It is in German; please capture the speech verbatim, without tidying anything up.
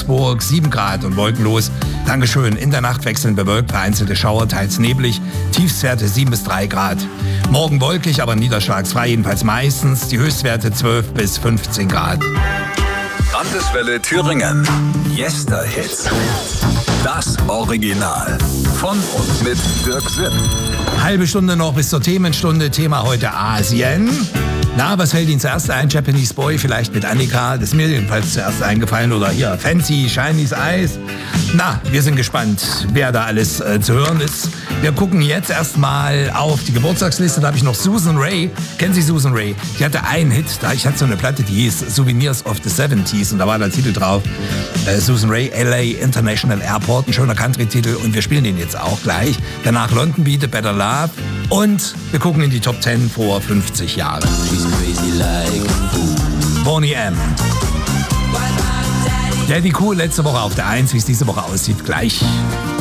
Augsburg sieben Grad und wolkenlos. Dankeschön. In der Nacht wechseln bewölkt, vereinzelte Schauer, teils neblig. Tiefstwerte sieben bis drei Grad. Morgen wolkig, aber niederschlagsfrei, jedenfalls meistens. Die Höchstwerte zwölf bis fünfzehn Grad. Landeswelle Thüringen. Yesterhits. Das Original. Von und mit Dirk Sipp. Halbe Stunde noch bis zur Themenstunde. Thema heute Asien. Na, was fällt Ihnen zuerst ein? Japanese Boy, vielleicht mit Annika. Das ist mir jedenfalls zuerst eingefallen. Oder hier, Fancy, Chinese Eyes. Na, wir sind gespannt, wer da alles äh, zu hören ist. Wir gucken jetzt erstmal auf die Geburtstagsliste. Da habe ich noch Susan Ray. Kennen Sie Susan Ray? Die hatte einen Hit. Da ich hatte so eine Platte, die hieß Souvenirs of the seventies. Und da war der Titel drauf. Äh, Susan Ray, L A International Airport. Ein schöner Country-Titel. Und wir spielen den jetzt auch gleich. Danach London Beat, A Better Love. Und wir gucken in die Top zehn vor fünfzig Jahren. Boney M. Daddy Cool letzte Woche auf der eins. Wie es diese Woche aussieht, gleich.